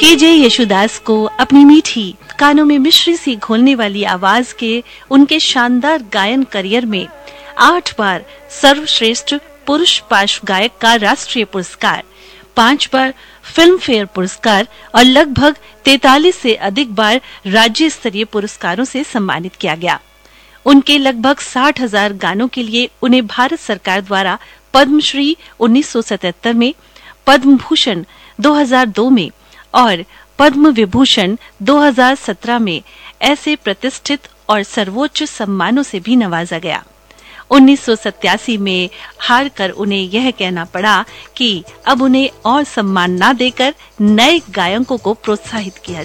के.जे. येशुदास को अपनी मीठी, कानों में मिश्री सी घोलने वाली आवाज के उनके शानदार गायन करियर में 8 बार सर्वश्रेष्ठ पुरुष पार्श्व गायक का राष्ट्रीय पुरस्कार, 5 बार फिल्म फेयर पुरस्कार और लगभग 43 से अधिक बार राज्य स्तरीय पुरस्कारों से सम्मानित किया गया। उनके लगभग 60,000 गानों के लिए उन्हें भारत सरकार द्वारा पद्मश्री 1977 में, पद्म भूषण 2002 में और पद्म विभूषण 2017 में ऐसे प्रतिष्ठित और सर्वोच्च सम्मानों से भी नवाजा गया। 1987 में हार कर उन्हें यह कहना पड़ा कि अब उन्हें और सम्मान न देकर नए गायकों को प्रोत्साहित किया